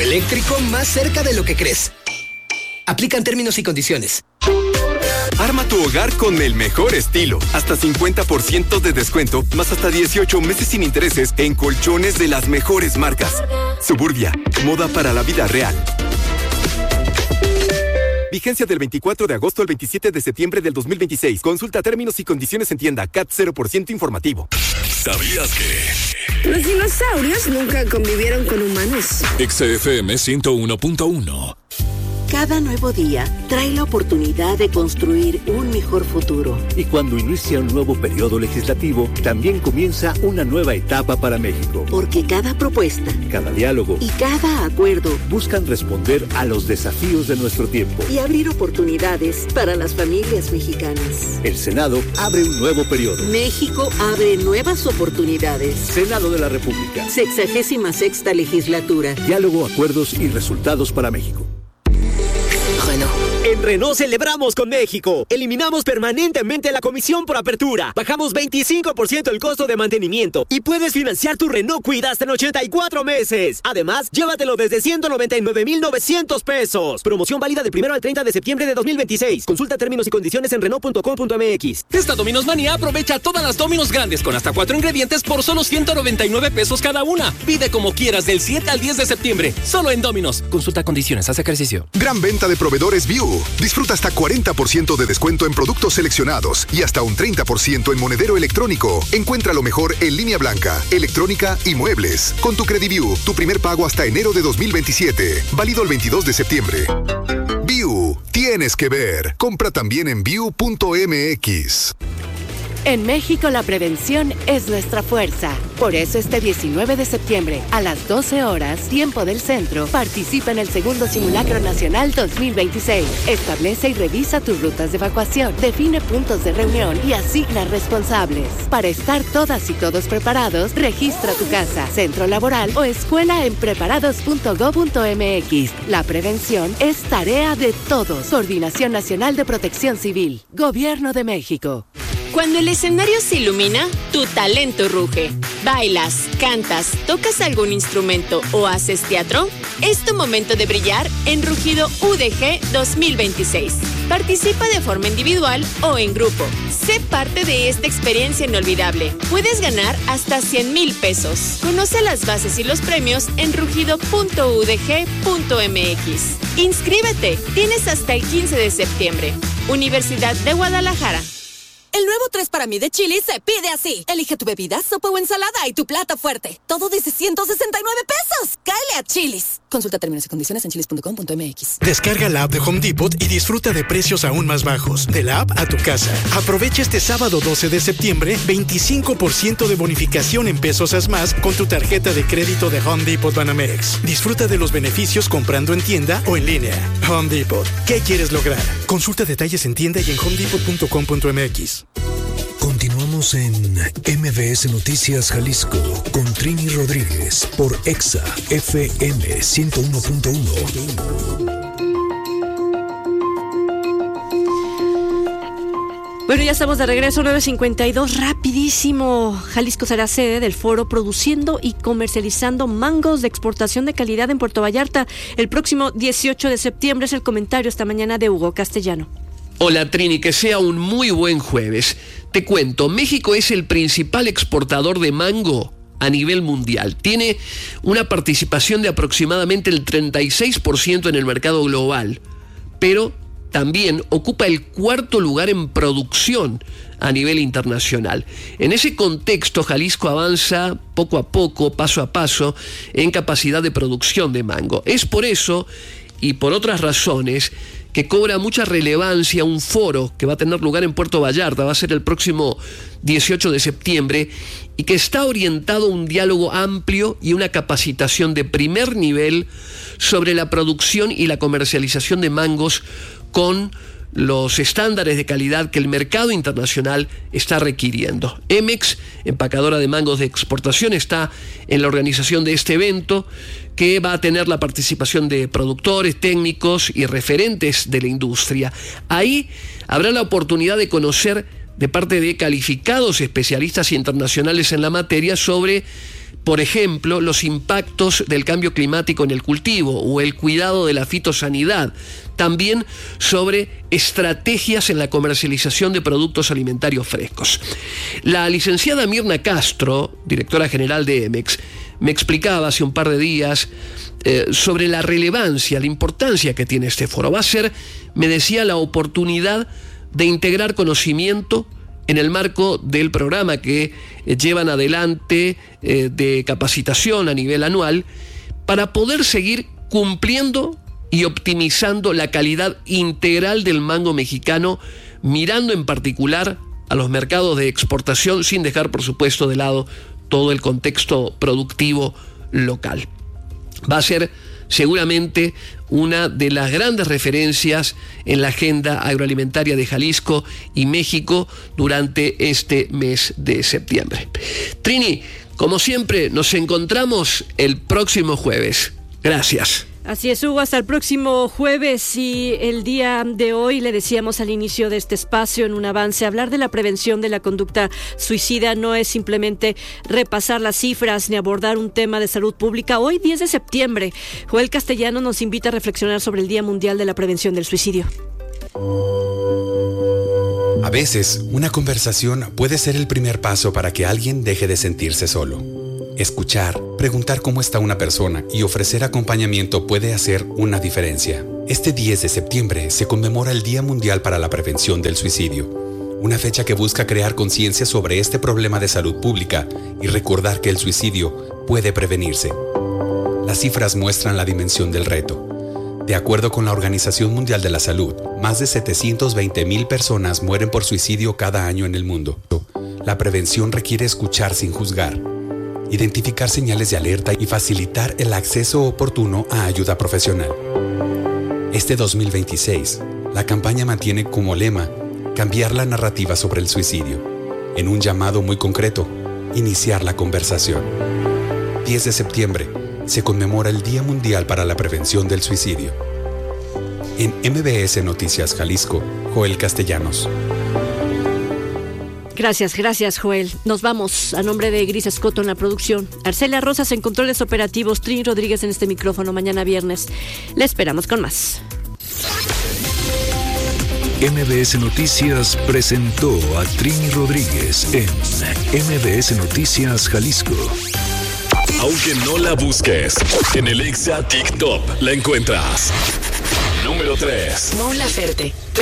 eléctrico más cerca de lo que crees. Aplican términos y condiciones. Arma tu hogar con el mejor estilo. Hasta 50% de descuento, más hasta 18 meses sin intereses en colchones de las mejores marcas. Suburbia, moda para la vida real. Vigencia del 24 de agosto al 27 de septiembre del 2026. Consulta términos y condiciones en tienda. CAT 0% informativo. ¿Sabías que los dinosaurios nunca convivieron con humanos? XFM 101.1. Cada nuevo día trae la oportunidad de construir un mejor futuro. Y cuando inicia un nuevo periodo legislativo, también comienza una nueva etapa para México. Porque cada propuesta, cada diálogo y cada acuerdo buscan responder a los desafíos de nuestro tiempo y abrir oportunidades para las familias mexicanas. El Senado abre un nuevo periodo. México abre nuevas oportunidades. Senado de la República. 66ª legislatura. Diálogo, acuerdos y resultados para México. En Renault celebramos con México. Eliminamos permanentemente la comisión por apertura. Bajamos 25% el costo de mantenimiento. Y puedes financiar tu Renault Kwid hasta en 84 meses. Además, llévatelo desde 199,900 pesos. Promoción válida del 1 al 30 de septiembre de 2026. Consulta términos y condiciones en Renault.com.mx. Esta Domino's Manía aprovecha todas las Domino's grandes con hasta 4 ingredientes por solo 199 pesos cada una. Pide como quieras del 7 al 10 de septiembre. Solo en Domino's. Consulta condiciones. Haz ejercicio. Gran venta de proveedores View. Disfruta hasta 40% de descuento en productos seleccionados y hasta un 30% en monedero electrónico. Encuentra lo mejor en línea blanca, electrónica y muebles. Con tu Crediview, tu primer pago hasta enero de 2027. Válido el 22 de septiembre. View, tienes que ver. Compra también en view.mx. En México la prevención es nuestra fuerza. Por eso este 19 de septiembre, a las 12 horas, tiempo del centro, participa en el segundo Simulacro Nacional 2026. Establece y revisa tus rutas de evacuación, define puntos de reunión y asigna responsables. Para estar todas y todos preparados, registra tu casa, centro laboral o escuela en preparados.go.mx. La prevención es tarea de todos. Coordinación Nacional de Protección Civil. Gobierno de México. Cuando el escenario se ilumina, tu talento ruge. ¿Bailas, cantas, tocas algún instrumento o haces teatro? Es tu momento de brillar en Rugido UDG 2026. Participa de forma individual o en grupo. Sé parte de esta experiencia inolvidable. Puedes ganar hasta 100,000 pesos. Conoce las bases y los premios en rugido.udg.mx. Inscríbete. Tienes hasta el 15 de septiembre. Universidad de Guadalajara. El nuevo 3 para mí de Chili's se pide así. Elige tu bebida, sopa o ensalada y tu plato fuerte. Todo desde 169 pesos. ¡Cáele a Chili's! Consulta términos y condiciones en chilis.com.mx. Descarga la app de Home Depot y disfruta de precios aún más bajos. De la app a tu casa. Aprovecha este sábado 12 de septiembre 25% de bonificación en pesos más con tu tarjeta de crédito de Home Depot Banamex. Disfruta de los beneficios comprando en tienda o en línea. Home Depot. ¿Qué quieres lograr? Consulta detalles en tienda y en homedepot.com.mx. Continuamos en MBS Noticias Jalisco con Trini Rodríguez por Exa FM 101.1. Bueno, ya estamos de regreso, 9:52, rapidísimo. Jalisco será sede del foro Produciendo y Comercializando Mangos de Exportación de Calidad en Puerto Vallarta. El próximo 18 de septiembre es el comentario esta mañana de Hugo Castellano. Hola Trini, que sea un muy buen jueves. Te cuento, México es el principal exportador de mango a nivel mundial. Tiene una participación de aproximadamente el 36% en el mercado global, pero también ocupa el 4º lugar en producción a nivel internacional. En ese contexto, Jalisco avanza poco a poco, paso a paso, en capacidad de producción de mango. Es por eso y por otras razones que cobra mucha relevancia un foro que va a tener lugar en Puerto Vallarta, va a ser el próximo 18 de septiembre, y que está orientado a un diálogo amplio y una capacitación de primer nivel sobre la producción y la comercialización de mangos con los estándares de calidad que el mercado internacional está requiriendo. Emex, empacadora de mangos de exportación, está en la organización de este evento, que va a tener la participación de productores, técnicos y referentes de la industria. Ahí habrá la oportunidad de conocer de parte de calificados especialistas internacionales en la materia sobre por ejemplo, los impactos del cambio climático en el cultivo o el cuidado de la fitosanidad. También sobre estrategias en la comercialización de productos alimentarios frescos. La licenciada Mirna Castro, directora general de EMEX, me explicaba hace un par de días sobre la relevancia, la importancia que tiene este foro. Va a ser, me decía, la oportunidad de integrar conocimiento en el marco del programa que llevan adelante de capacitación a nivel anual para poder seguir cumpliendo y optimizando la calidad integral del mango mexicano, mirando en particular a los mercados de exportación, sin dejar, por supuesto, de lado todo el contexto productivo local. Va a ser seguramente una de las grandes referencias en la agenda agroalimentaria de Jalisco y México durante este mes de septiembre. Trini, como siempre, nos encontramos el próximo jueves. Gracias. Así es, Hugo, hasta el próximo jueves. Y el día de hoy, le decíamos al inicio de este espacio, en un avance, hablar de la prevención de la conducta suicida no es simplemente repasar las cifras ni abordar un tema de salud pública. Hoy, 10 de septiembre, Joel Castellano nos invita a reflexionar sobre el Día Mundial de la Prevención del Suicidio. A veces, una conversación puede ser el primer paso para que alguien deje de sentirse solo. Escuchar, preguntar cómo está una persona y ofrecer acompañamiento puede hacer una diferencia. Este 10 de septiembre se conmemora el Día Mundial para la Prevención del Suicidio, una fecha que busca crear conciencia sobre este problema de salud pública y recordar que el suicidio puede prevenirse. Las cifras muestran la dimensión del reto. De acuerdo con la Organización Mundial de la Salud, más de 720,000 personas mueren por suicidio cada año en el mundo. La prevención requiere escuchar sin juzgar, identificar señales de alerta y facilitar el acceso oportuno a ayuda profesional. Este 2026, la campaña mantiene como lema cambiar la narrativa sobre el suicidio, en un llamado muy concreto, iniciar la conversación. 10 de septiembre se conmemora el Día Mundial para la Prevención del Suicidio. En MBS Noticias Jalisco, Joel Castellanos. Gracias, Joel. Nos vamos. A nombre de Gris Escoto en la producción, Arcelia Rosas en controles operativos, Trini Rodríguez en este micrófono. Mañana viernes le esperamos con más. MBS Noticias presentó a Trini Rodríguez en MBS Noticias Jalisco. Aunque no la busques, en el Exa TikTok la encuentras. Número 3. Mon Laferte.